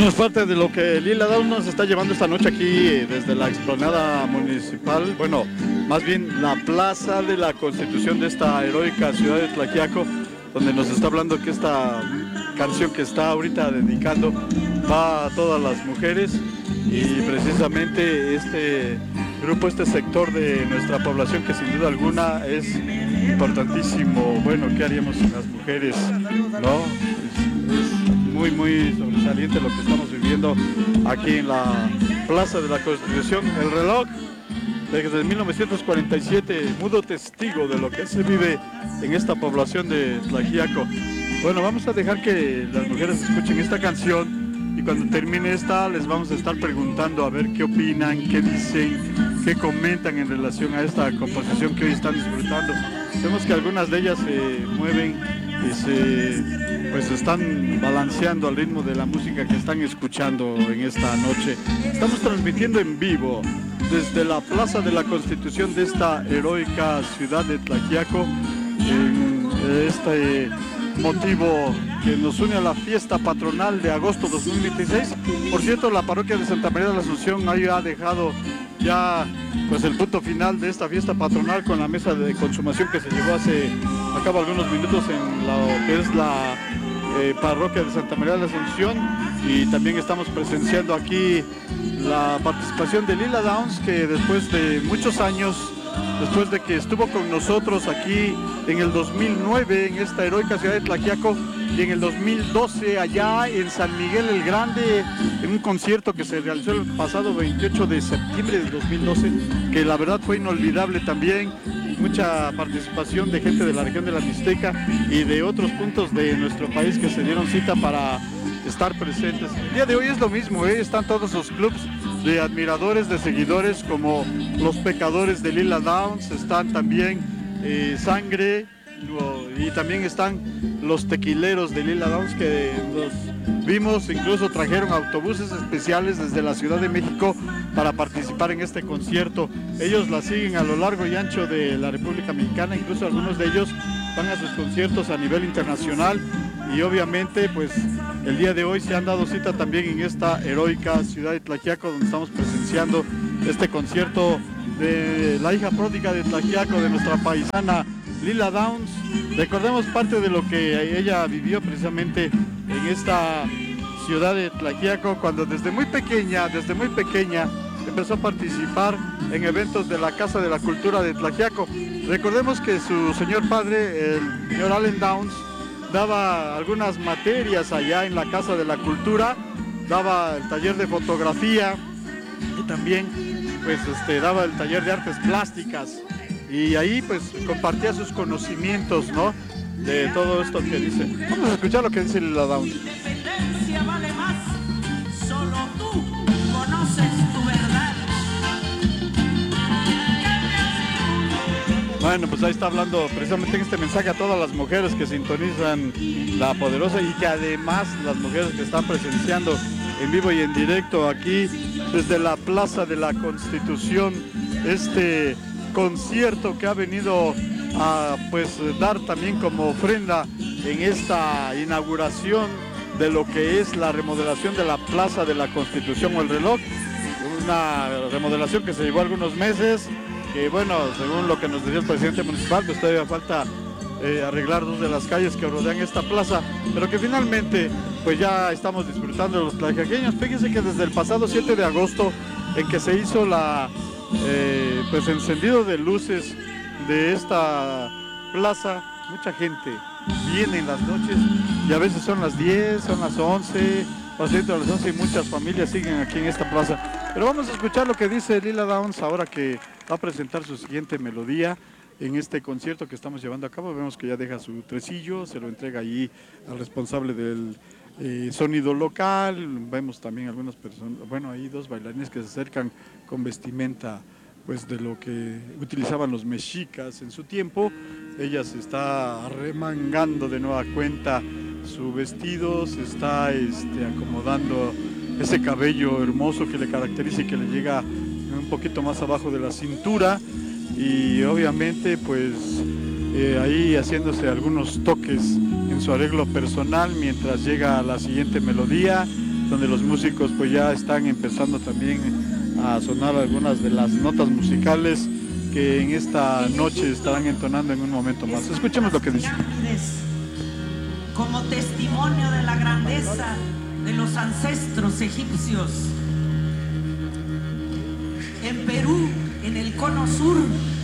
Bueno, es parte de lo que Lila Downs nos está llevando esta noche aquí desde la explanada municipal, bueno, más bien la plaza de la Constitución de esta heroica ciudad de Tlaxiaco, donde nos está hablando que esta canción que está ahorita dedicando va a todas las mujeres y precisamente este grupo, este sector de nuestra población que sin duda alguna es importantísimo. Bueno, ¿qué haríamos sin las mujeres? ¿No? Es muy sobresaliente lo que estamos viviendo aquí en la Plaza de la Constitución. El reloj desde 1947, mudo testigo de lo que se vive en esta población de Tlaxiaco. Bueno, vamos a dejar que las mujeres escuchen esta canción y cuando termine esta les vamos a estar preguntando a ver qué opinan, qué dicen, qué comentan en relación a esta composición que hoy están disfrutando. Vemos que algunas de ellas se mueven y pues están balanceando al ritmo de la música que están escuchando en esta noche. Estamos transmitiendo en vivo desde la Plaza de la Constitución de esta heroica ciudad de Tlaxiaco, en este motivo que nos une a la fiesta patronal de agosto 2026. Por cierto, la parroquia de Santa María de la Asunción ahí ha dejado ya pues el punto final de esta fiesta patronal con la mesa de consumación que se llevó hace acabo algunos minutos en lo que es la parroquia de Santa María de la Asunción, y también estamos presenciando aquí la participación de Lila Downs, que después de muchos años, después de que estuvo con nosotros aquí en el 2009 en esta heroica ciudad de Tlaxiaco y en el 2012 allá en San Miguel el Grande, en un concierto que se realizó el pasado 28 de septiembre del 2012, que la verdad fue inolvidable también. Mucha participación de gente de la región de la Mixteca y de otros puntos de nuestro país que se dieron cita para estar presentes. El día de hoy es lo mismo, están todos los clubs de admiradores, de seguidores, como los pecadores de Lila Downs, están también Sangre, y también están los tequileros de Lila Downs, que los vimos, incluso trajeron autobuses especiales desde la Ciudad de México para participar en este concierto. Ellos la siguen a lo largo y ancho de la República Mexicana, incluso algunos de ellos van a sus conciertos a nivel internacional, y obviamente pues el día de hoy se han dado cita también en esta heroica ciudad de Tlaxiaco, donde estamos presenciando este concierto de la hija pródiga de Tlaxiaco, de nuestra paisana Lila Downs. Recordemos parte de lo que ella vivió precisamente en esta ciudad de Tlaxiaco, cuando desde muy pequeña empezó a participar en eventos de la Casa de la Cultura de Tlaxiaco. Recordemos que su señor padre, el señor Allen Downs, daba algunas materias allá en la Casa de la Cultura, daba el taller de fotografía y también pues daba el taller de artes plásticas, y ahí pues compartía sus conocimientos, ¿no?, de todo esto que dice. Vamos a escuchar lo que dice Lila Downs. Independencia vale más, solo tú conoces tu verdad. Bueno, pues ahí está hablando precisamente en este mensaje a todas las mujeres que sintonizan La Poderosa, y que además las mujeres que están presenciando en vivo y en directo aquí desde la Plaza de la Constitución este concierto que ha venido a pues dar también como ofrenda en esta inauguración de lo que es la remodelación de la Plaza de la Constitución o el reloj, una remodelación que se llevó algunos meses, que bueno, según lo que nos decía el presidente municipal, pues todavía falta arreglar dos de las calles que rodean esta plaza, pero que finalmente pues ya estamos disfrutando de los tlaxiaqueños. Fíjense que desde el pasado 7 de agosto, en que se hizo la pues encendido de luces de esta plaza, mucha gente viene en las noches, y a veces son las 10, son las 11, o sea, las 11, y muchas familias siguen aquí en esta plaza. Pero vamos a escuchar lo que dice Lila Downs ahora que va a presentar su siguiente melodía en este concierto que estamos llevando a cabo. Vemos que ya deja su tresillo, se lo entrega allí al responsable del sonido local. Vemos también algunas personas, bueno, hay dos bailarines que se acercan con vestimenta pues de lo que utilizaban los mexicas en su tiempo. Ella se está remangando de nueva cuenta su vestido, se está acomodando ese cabello hermoso que le caracteriza y que le llega un poquito más abajo de la cintura, y obviamente pues ahí haciéndose algunos toques en su arreglo personal mientras llega la siguiente melodía. donde los músicos pues ya están empezando también a sonar algunas de las notas musicales que en esta noche estarán entonando en un momento más. Escuchemos lo que dice. Como testimonio de la grandeza de los ancestros egipcios. En Perú, en el cono sur,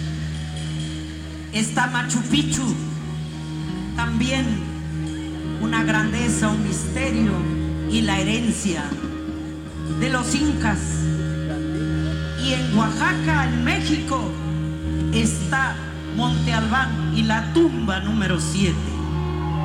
está Machu Picchu, también una grandeza, un misterio y la herencia de los incas. Y en Oaxaca, en México, está Monte Albán y la tumba número 7.